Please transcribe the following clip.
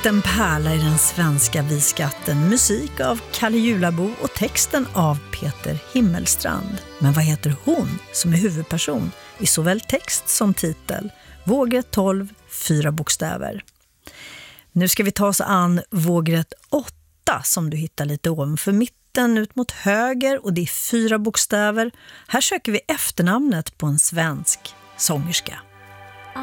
liten pärla i den svenska viskatten. Musik av Kalle Julabo och texten av Peter Himmelstrand. Men vad heter hon som är huvudperson i såväl text som titel? Vågrätt 12, 4 bokstäver. Nu ska vi ta oss an vågrätt 8 som du hittar lite ovanför mitten ut mot höger, och det är 4 bokstäver. Här söker vi efternamnet på en svensk sångerska.